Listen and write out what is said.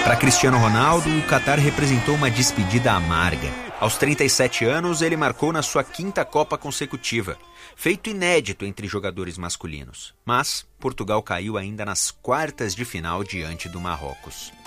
Para Cristiano Ronaldo, o Catar representou uma despedida amarga. Aos 37 anos, ele marcou na sua 5ª Copa consecutiva, feito inédito entre jogadores masculinos. Mas Portugal caiu ainda nas quartas de final diante do Marrocos.